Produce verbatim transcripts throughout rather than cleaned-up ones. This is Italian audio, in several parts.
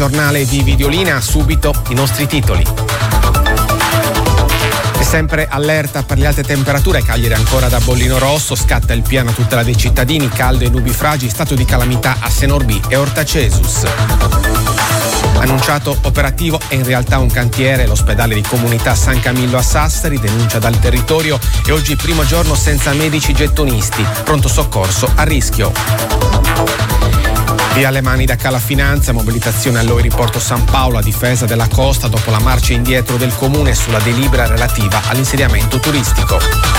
telegiornale di Videolina, subito i nostri titoli. E sempre allerta per le alte temperature, Cagliari ancora da bollino rosso, scatta il piano a tutela dei cittadini, caldo e nubifragi, stato di calamità a Senorbi e Ortacesus. Annunciato operativo è in realtà un cantiere, l'ospedale di comunità San Camillo a Sassari, denuncia dal territorio e oggi primo giorno senza medici gettonisti, pronto soccorso a rischio. Via le mani da Cala Finanza, mobilitazione all'aeroporto San Paolo a difesa della costa dopo la marcia indietro del comune sulla delibera relativa all'insediamento turistico.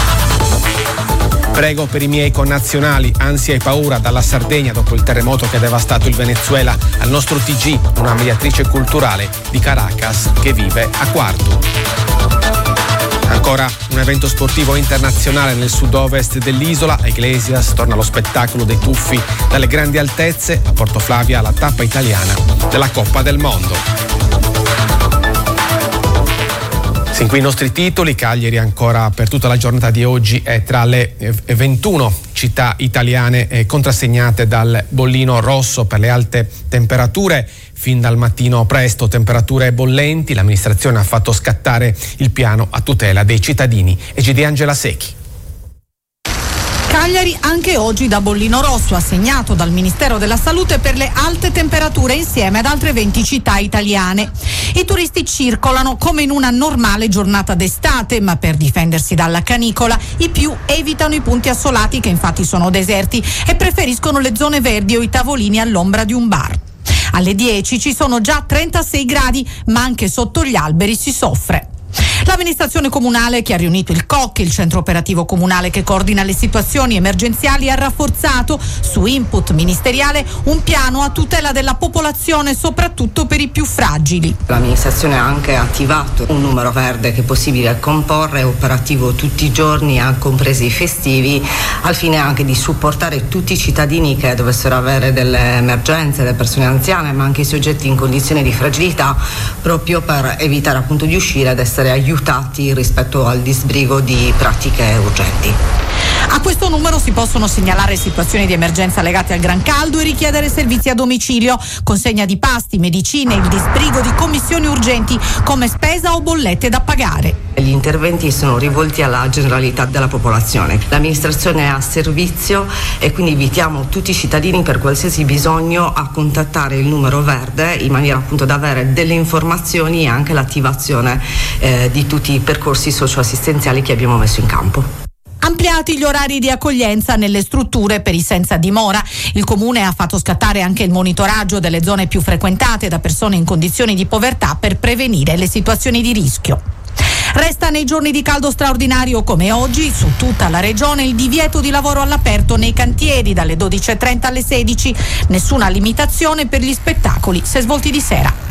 Prego per i miei connazionali, ansia e paura dalla Sardegna dopo il terremoto che ha devastato il Venezuela, al nostro T G, una mediatrice culturale di Caracas che vive a Quartu. Ancora un evento sportivo internazionale nel sud-ovest dell'isola, a Iglesias torna lo spettacolo dei tuffi dalle grandi altezze, a Portoflavia la tappa italiana della Coppa del Mondo. Sin qui i nostri titoli. Cagliari ancora per tutta la giornata di oggi è tra le ventuno città italiane contrassegnate dal bollino rosso per le alte temperature. Fin dal mattino presto temperature bollenti, l'amministrazione ha fatto scattare il piano a tutela dei cittadini. E G D Angela Secchi. Cagliari anche oggi da bollino rosso, assegnato dal Ministero della Salute per le alte temperature insieme ad altre venti città italiane. I turisti circolano come in una normale giornata d'estate, ma per difendersi dalla canicola i più evitano i punti assolati, che infatti sono deserti, e preferiscono le zone verdi o i tavolini all'ombra di un bar. Alle dieci ci sono già trentasei gradi, ma anche sotto gli alberi si soffre. L'amministrazione comunale, che ha riunito il C O C, il centro operativo comunale che coordina le situazioni emergenziali, ha rafforzato, su input ministeriale, un piano a tutela della popolazione, soprattutto per i più fragili. L'amministrazione ha anche attivato un numero verde che è possibile comporre, è operativo tutti i giorni, anche compresi i festivi, al fine anche di supportare tutti i cittadini che dovessero avere delle emergenze, le persone anziane, ma anche i soggetti in condizioni di fragilità, proprio per evitare appunto di uscire ed essere aiutati rispetto al disbrigo di pratiche urgenti. A questo numero si possono segnalare situazioni di emergenza legate al gran caldo e richiedere servizi a domicilio, consegna di pasti, medicine, il disbrigo di commissioni urgenti come spesa o bollette da pagare. Gli interventi sono rivolti alla generalità della popolazione. L'amministrazione è a servizio e quindi invitiamo tutti i cittadini, per qualsiasi bisogno, a contattare il numero verde in maniera appunto da avere delle informazioni e anche l'attivazione eh, di tutti i percorsi socioassistenziali che abbiamo messo in campo. Ampliati gli orari di accoglienza nelle strutture per i senza dimora. Il comune ha fatto scattare anche il monitoraggio delle zone più frequentate da persone in condizioni di povertà per prevenire le situazioni di rischio. Resta nei giorni di caldo straordinario come oggi su tutta la regione il divieto di lavoro all'aperto nei cantieri dalle dodici e trenta alle sedici. Nessuna limitazione per gli spettacoli se svolti di sera.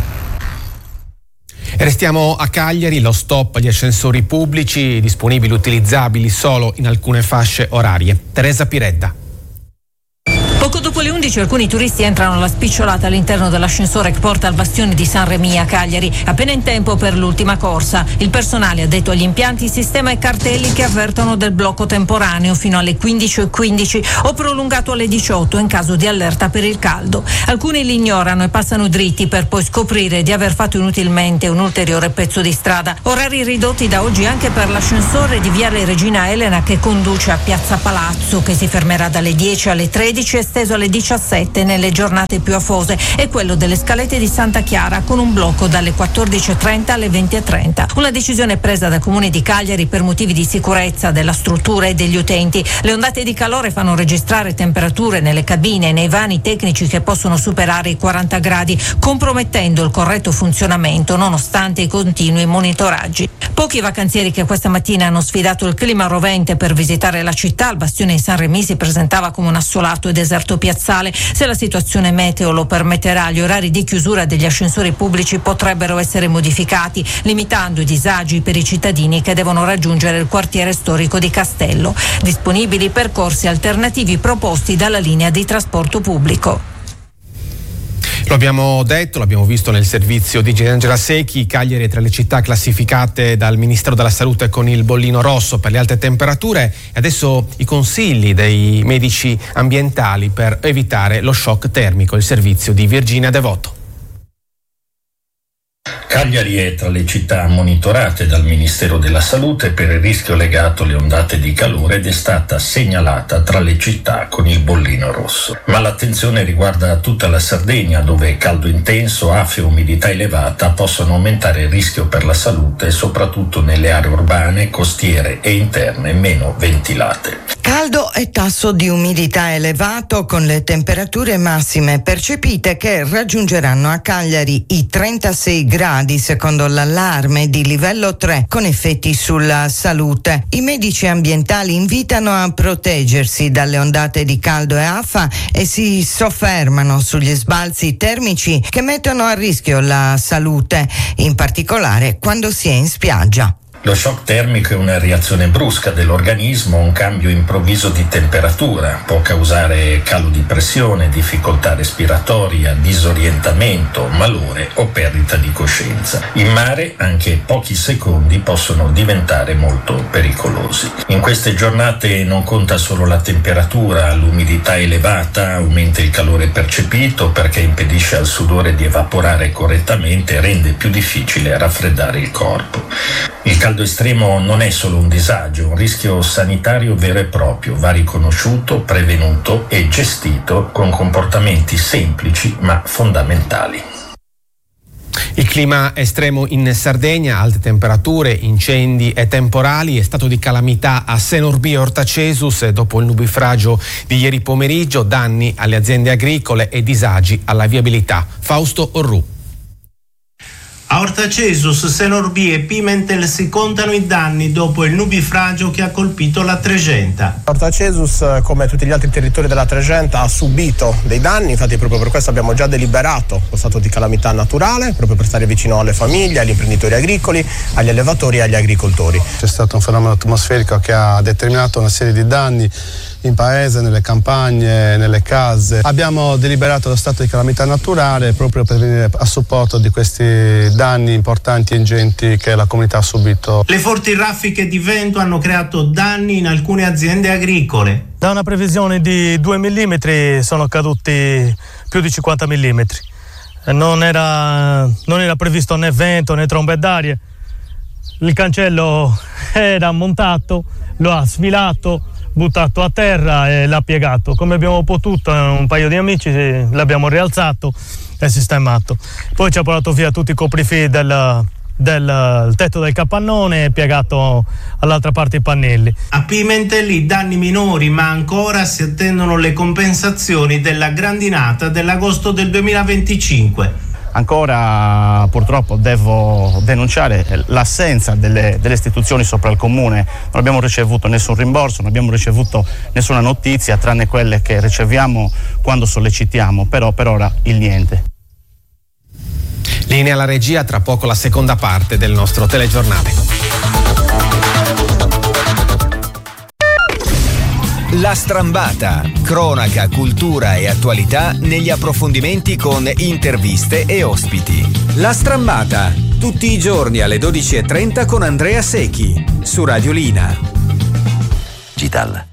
E restiamo a Cagliari, lo stop agli ascensori pubblici disponibili, utilizzabili solo in alcune fasce orarie. Teresa Piredda. Poco dopo le undici alcuni turisti entrano alla spicciolata all'interno dell'ascensore che porta al bastione di San Remì a Cagliari, appena in tempo per l'ultima corsa. Il personale addetto agli impianti sistema i cartelli che avvertono del blocco temporaneo fino alle quindici e quindici o prolungato alle diciotto in caso di allerta per il caldo. Alcuni li ignorano e passano dritti per poi scoprire di aver fatto inutilmente un ulteriore pezzo di strada. Orari ridotti da oggi anche per l'ascensore di Viale Regina Elena che conduce a Piazza Palazzo, che si fermerà dalle dieci alle tredici e esteso alle diciassette nelle giornate più afose, e quello delle scalette di Santa Chiara con un blocco dalle quattordici e trenta alle venti e trenta. Una decisione presa dal Comune di Cagliari per motivi di sicurezza della struttura e degli utenti. Le ondate di calore fanno registrare temperature nelle cabine e nei vani tecnici che possono superare i quaranta gradi, compromettendo il corretto funzionamento nonostante i continui monitoraggi. Pochi vacanzieri che questa mattina hanno sfidato il clima rovente per visitare la città. Il bastione di San Remì si presentava come un assolato e deserto piazzale. Se la situazione meteo lo permetterà, gli orari di chiusura degli ascensori pubblici potrebbero essere modificati, limitando i disagi per i cittadini che devono raggiungere il quartiere storico di Castello. Disponibili percorsi alternativi proposti dalla linea di trasporto pubblico. Lo abbiamo detto, l'abbiamo visto nel servizio di Angela Secchi. Cagliari è tra le città classificate dal Ministero della Salute con il bollino rosso per le alte temperature, e adesso i consigli dei medici ambientali per evitare lo shock termico. Il servizio di Virginia Devoto. Cagliari è tra le città monitorate dal Ministero della Salute per il rischio legato alle ondate di calore ed è stata segnalata tra le città con il bollino rosso. Ma l'attenzione riguarda tutta la Sardegna, dove caldo intenso, afa e umidità elevata possono aumentare il rischio per la salute, soprattutto nelle aree urbane, costiere e interne meno ventilate. Caldo e tasso di umidità elevato, con le temperature massime percepite che raggiungeranno a Cagliari i trentasei gradi secondo l'allarme di livello tre, con effetti sulla salute. I medici ambientali invitano a proteggersi dalle ondate di caldo e afa e si soffermano sugli sbalzi termici che mettono a rischio la salute, in particolare quando si è in spiaggia. Lo shock termico è una reazione brusca dell'organismo, un cambio improvviso di temperatura, può causare calo di pressione, difficoltà respiratoria, disorientamento, malore o perdita di coscienza. In mare anche pochi secondi possono diventare molto pericolosi. In queste giornate non conta solo la temperatura, l'umidità elevata aumenta il calore percepito perché impedisce al sudore di evaporare correttamente e rende più difficile raffreddare il corpo. Il caldo estremo non è solo un disagio, un rischio sanitario vero e proprio, va riconosciuto, prevenuto e gestito con comportamenti semplici ma fondamentali. Il clima estremo in Sardegna, alte temperature, incendi e temporali, è stato di calamità a Senorbi e Ortacesus dopo il nubifragio di ieri pomeriggio, danni alle aziende agricole e disagi alla viabilità. Fausto Orru. A Ortacesus, Senorbi e Pimentel si contano i danni dopo il nubifragio che ha colpito la Tregenta. Ortacesus, come tutti gli altri territori della Tregenta, ha subito dei danni, infatti proprio per questo abbiamo già deliberato lo stato di calamità naturale, proprio per stare vicino alle famiglie, agli imprenditori agricoli, agli allevatori e agli agricoltori. C'è stato un fenomeno atmosferico che ha determinato una serie di danni in paese, nelle campagne, nelle case. Abbiamo deliberato lo stato di calamità naturale proprio per venire a supporto di questi danni importanti e ingenti che la comunità ha subito. Le forti raffiche di vento hanno creato danni in alcune aziende agricole. Da una previsione di due millimetri sono caduti più di cinquanta millimetri. Non era, non era previsto né vento né trombe d'aria. Il cancello era montato, lo ha sfilato, buttato a terra e l'ha piegato. Come abbiamo potuto, un paio di amici l'abbiamo rialzato e sistemato. Poi ci ha portato via tutti i coprifili del, del tetto del capannone e piegato all'altra parte i pannelli. A Pimentel i danni minori, ma ancora si attendono le compensazioni della grandinata dell'agosto del duemilaventicinque. Ancora purtroppo devo denunciare l'assenza delle, delle istituzioni sopra il comune. Non abbiamo ricevuto nessun rimborso, non abbiamo ricevuto nessuna notizia tranne quelle che riceviamo quando sollecitiamo, però per ora il niente. Linea alla regia, tra poco la seconda parte del nostro telegiornale. La Strambata, cronaca, cultura e attualità negli approfondimenti con interviste e ospiti. La Strambata, tutti i giorni alle dodici e trenta con Andrea Secchi, su Radio Lina. Digital.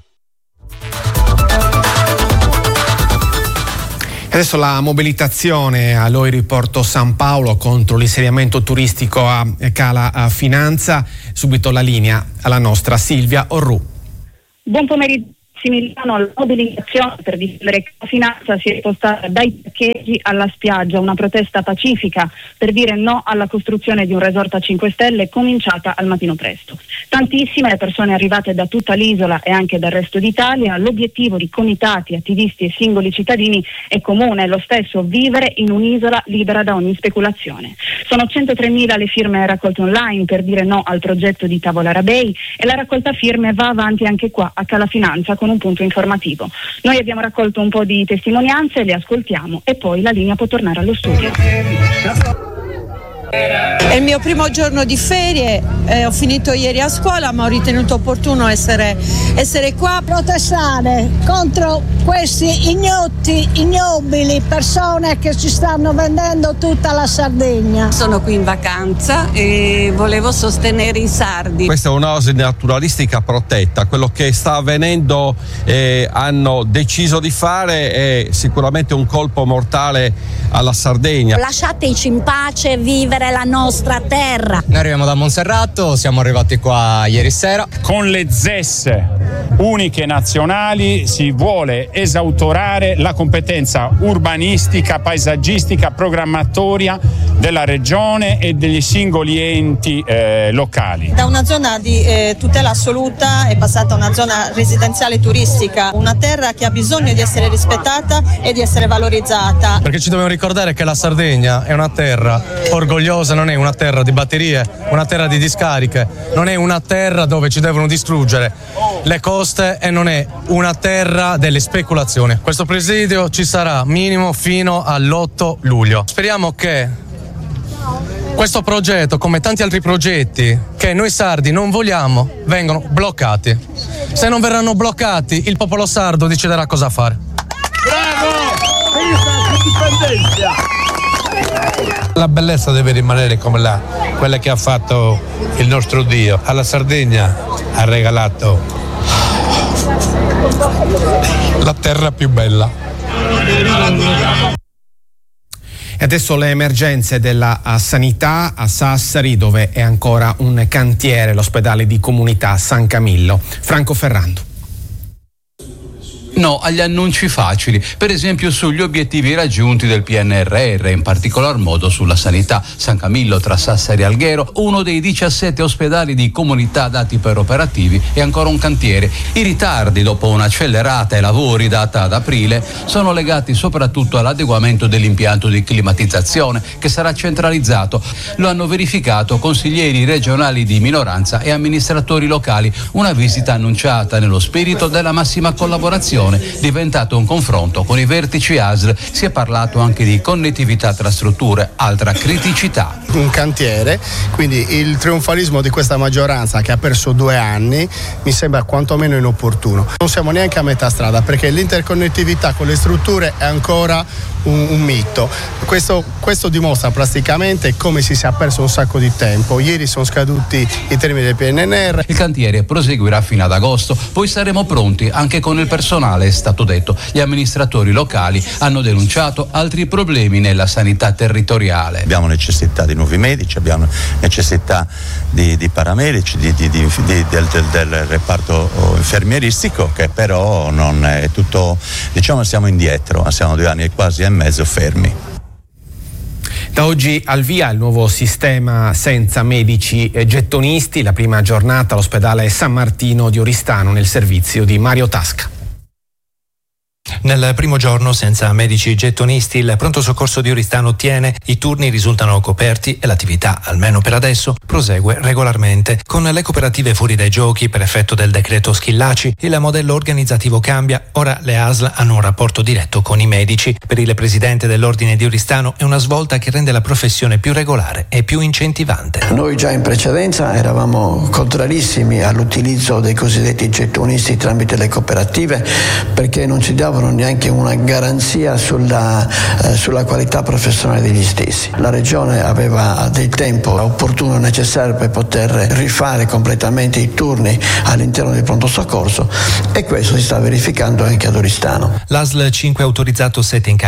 Adesso la mobilitazione all'aeroporto San Paolo contro l'insediamento turistico a Cala Finanza. Subito la linea alla nostra Silvia Orru. Buon pomeriggio. Milano, la mobilitazione per difendere la finanza si è spostata dai parcheggi alla spiaggia, una protesta pacifica per dire no alla costruzione di un resort a cinque stelle cominciata al mattino presto. Tantissime le persone arrivate da tutta l'isola e anche dal resto d'Italia. L'obiettivo di comitati, attivisti e singoli cittadini è comune, lo stesso: vivere in un'isola libera da ogni speculazione. Sono centotremila le firme raccolte online per dire no al progetto di Tavola Rabei e la raccolta firme va avanti anche qua a Cala Finanza con un punto informativo. Noi abbiamo raccolto un po' di testimonianze, le ascoltiamo e poi la linea può tornare allo studio. È il mio primo giorno di ferie, eh, ho finito ieri a scuola, ma ho ritenuto opportuno essere, essere qua a protestare contro questi ignotti, ignobili persone che ci stanno vendendo tutta la Sardegna. Sono qui in vacanza e volevo sostenere i sardi. Questa è un'oasi naturalistica protetta. Quello che sta avvenendo eh, hanno deciso di fare è sicuramente un colpo mortale alla Sardegna. Lasciateci in pace vivere difendere la nostra terra. Noi arriviamo da Monserrato, siamo arrivati qua ieri sera. Con le Z E S uniche nazionali si vuole esautorare la competenza urbanistica, paesaggistica, programmatoria della regione e degli singoli enti eh, locali. Da una zona di eh, tutela assoluta è passata a una zona residenziale turistica, una terra che ha bisogno di essere rispettata e di essere valorizzata. Perché ci dobbiamo ricordare che la Sardegna è una terra orgogliosa, non è una terra di batterie, una terra di discariche, non è una terra dove ci devono distruggere le coste e non è una terra delle speculazioni. Questo presidio ci sarà minimo fino all'otto luglio. Speriamo che questo progetto, come tanti altri progetti che noi sardi non vogliamo, vengano bloccati. Se non verranno bloccati, il popolo sardo deciderà cosa fare. La bellezza deve rimanere come la, quella che ha fatto il nostro Dio. Alla Sardegna ha regalato la terra più bella. E adesso le emergenze della sanità a Sassari, dove è ancora un cantiere, l'ospedale di comunità San Camillo. Franco Ferrando. No agli annunci facili, per esempio sugli obiettivi raggiunti del P N R R, in particolar modo sulla sanità. San Camillo tra Sassari e Alghero, uno dei diciassette ospedali di comunità dati per operativi, è ancora un cantiere. I ritardi dopo un'accelerata ai lavori data ad aprile sono legati soprattutto all'adeguamento dell'impianto di climatizzazione che sarà centralizzato. Lo hanno verificato consiglieri regionali di minoranza e amministratori locali, una visita annunciata nello spirito della massima collaborazione, diventato un confronto con i vertici A S L. Si è parlato anche di connettività tra strutture, altra criticità. Un cantiere, quindi il trionfalismo di questa maggioranza che ha perso due anni mi sembra quantomeno inopportuno. Non siamo neanche a metà strada, perché l'interconnettività con le strutture è ancora un, un mito. Questo, questo dimostra plasticamente come si sia perso un sacco di tempo. Ieri sono scaduti i termini del P N R R. Il cantiere proseguirà fino ad agosto, poi saremo pronti anche con il personale, è stato detto. Gli amministratori locali hanno denunciato altri problemi nella sanità territoriale. Abbiamo necessità di nuovi medici, abbiamo necessità di, di paramedici, di, di, di, di, del, del, del reparto infermieristico, che però non è tutto, diciamo, siamo indietro, siamo due anni e quasi e mezzo fermi. Da oggi al via il nuovo sistema senza medici gettonisti, la prima giornata all'ospedale San Martino di Oristano nel servizio di Mario Tasca. Nel primo giorno senza medici gettonisti il pronto soccorso di Oristano tiene, i turni risultano coperti e l'attività, almeno per adesso, prosegue regolarmente. Con le cooperative fuori dai giochi per effetto del decreto Schillaci il modello organizzativo cambia, ora le A S L hanno un rapporto diretto con i medici. Per il presidente dell'ordine di Oristano è una svolta che rende la professione più regolare e più incentivante. Noi già in precedenza eravamo contrarissimi all'utilizzo dei cosiddetti gettonisti tramite le cooperative, perché non ci davano neanche una garanzia sulla, eh, sulla qualità professionale degli stessi. La Regione aveva del tempo opportuno e necessario per poter rifare completamente i turni all'interno del pronto soccorso, e questo si sta verificando anche ad Oristano. L'A S L cinque ha autorizzato sette incarichi